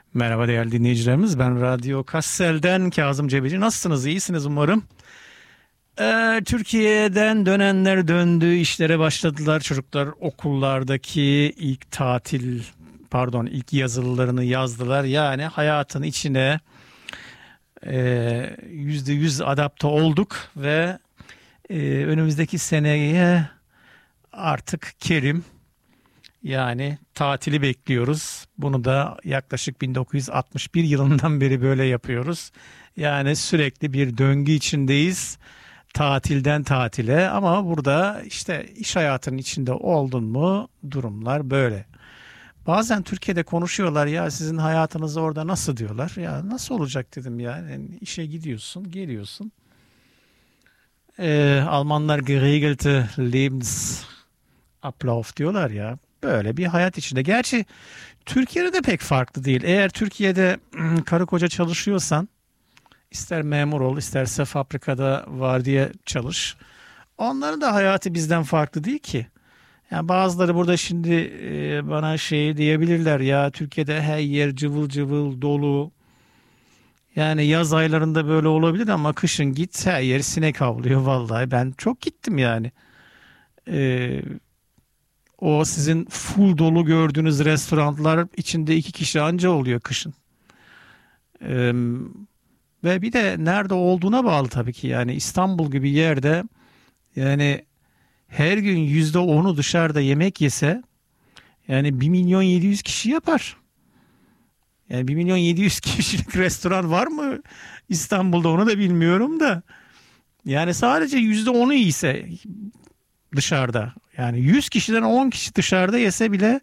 Merhaba değerli dinleyicilerimiz. Ben Radyo Kassel'den Kazım Cebeci. Nasılsınız? İyisiniz umarım. Türkiye'den dönenler döndü, işlere başladılar. Çocuklar okullardaki ilk yazılılarını yazdılar. Yani hayatın içine %100 adapte olduk ve önümüzdeki seneye artık Kerim. Yani tatili bekliyoruz. Bunu da yaklaşık 1961 yılından beri böyle yapıyoruz. Yani sürekli bir döngü içindeyiz. Tatilden tatile ama burada işte iş hayatının içinde oldun mu durumlar böyle. Bazen Türkiye'de konuşuyorlar ya sizin hayatınız orada nasıl diyorlar. Ya nasıl olacak dedim ya. Yani işe gidiyorsun, geliyorsun. Almanlar geregelte Lebensablauf diyorlar ya. Böyle bir hayat içinde. Gerçi Türkiye'de de pek farklı değil. Eğer Türkiye'de karı koca çalışıyorsan ister memur ol isterse fabrikada vardiya çalış. Onların da hayatı bizden farklı değil ki. Yani bazıları burada şimdi bana şey diyebilirler ya Türkiye'de her yer cıvıl cıvıl dolu. Yani yaz aylarında böyle olabilir ama kışın git her yer sinek avlıyor vallahi. Ben çok gittim yani. E, O sizin full dolu gördüğünüz restoranlar içinde iki kişi anca oluyor kışın. Ee, Ve bir de nerede olduğuna bağlı tabii ki yani İstanbul gibi yerde yani her gün %10'u dışarıda yemek yese yani 1.700.000 kişi yapar. Yani 1.700.000 kişilik restoran var mı İstanbul'da onu da bilmiyorum da. Yani sadece %10'u iyiyse dışarıda yani 100 kişiden 10 kişi dışarıda yese bile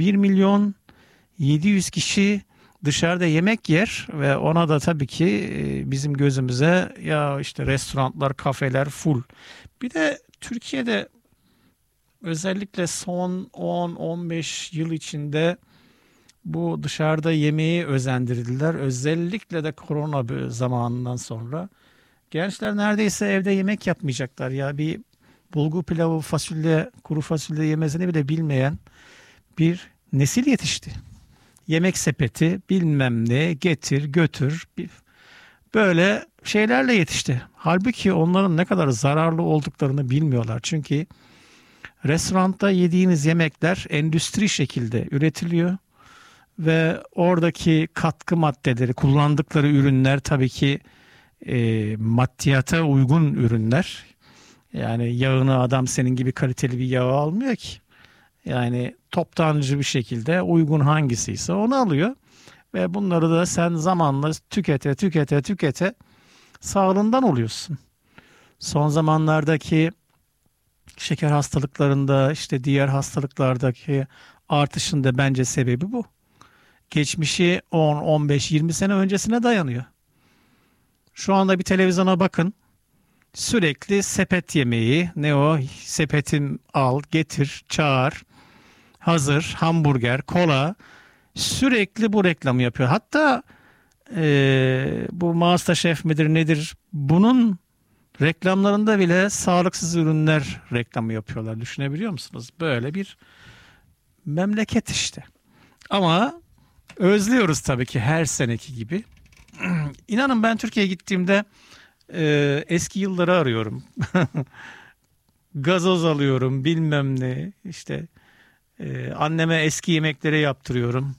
1.700.000 kişi dışarıda yemek yer ve ona da tabii ki bizim gözümüze ya işte restoranlar, kafeler full. Bir de Türkiye'de özellikle son 10-15 yıl içinde bu dışarıda yemeği özendirdiler. Özellikle de korona zamanından sonra. Gençler neredeyse evde yemek yapmayacaklar ya. Bir bulgur pilavı, fasulye, kuru fasulye yemesini bile bilmeyen bir nesil yetişti. Yemek sepeti, bilmem ne, getir, götür. Böyle şeylerle yetişti. Halbuki onların ne kadar zararlı olduklarını bilmiyorlar. Çünkü restoranda yediğiniz yemekler endüstri şekilde üretiliyor ve oradaki katkı maddeleri, kullandıkları ürünler tabii ki maddiyata uygun ürünler. Yani yağını adam senin gibi kaliteli bir yağ almıyor ki. Yani toptancı bir şekilde uygun hangisiyse onu alıyor. Ve bunları da sen zamanla tükete sağlığından oluyorsun. Son zamanlardaki şeker hastalıklarında işte diğer hastalıklardaki artışın da bence sebebi bu. Geçmişi 10, 15, 20 sene öncesine dayanıyor. Şu anda bir televizyona bakın. Sürekli sepet yemeği, ne o sepetin al, getir, çağır, hazır, hamburger, kola sürekli bu reklamı yapıyor. Hatta bu MasterChef midir nedir bunun reklamlarında bile sağlıksız ürünler reklamı yapıyorlar. Düşünebiliyor musunuz? Böyle bir memleket işte. Ama özlüyoruz tabii ki her seneki gibi. İnanın ben Türkiye'ye gittiğimde eski yılları arıyorum. Gazoz alıyorum bilmem ne işte anneme eski yemekleri yaptırıyorum.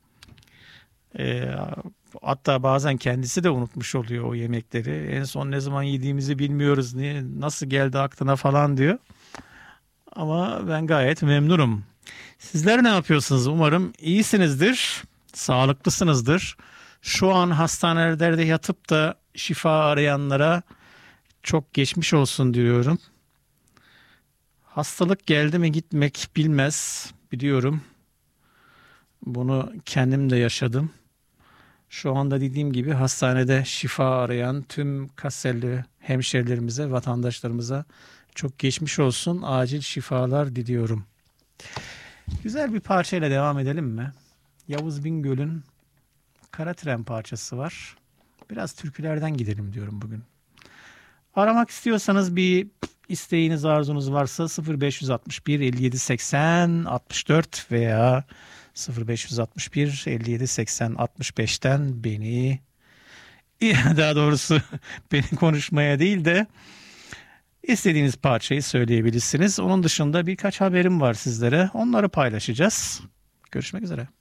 E, Hatta bazen kendisi de unutmuş oluyor o yemekleri. En son ne zaman yediğimizi bilmiyoruz. Niye, nasıl geldi aklına falan diyor. Ama ben gayet memnunum. Sizler ne yapıyorsunuz? Umarım iyisinizdir, sağlıklısınızdır. Şu an hastanelerde yatıp da şifa arayanlara çok geçmiş olsun diyorum. Hastalık geldi mi gitmek bilmez biliyorum. Bunu kendim de yaşadım. Şu anda dediğim gibi hastanede şifa arayan tüm Kasselli hemşerilerimize, vatandaşlarımıza çok geçmiş olsun. Acil şifalar diliyorum. Güzel bir parçayla devam edelim mi? Yavuz Bingöl'ün Kara Tren parçası var. Biraz türkülerden gidelim diyorum bugün. Aramak istiyorsanız bir isteğiniz, arzunuz varsa 0561 57 80 64 veya 0561 57 80 65'ten beni, daha doğrusu beni konuşmaya değil de istediğiniz parçayı söyleyebilirsiniz. Onun dışında birkaç haberim var sizlere. Onları paylaşacağız. Görüşmek üzere.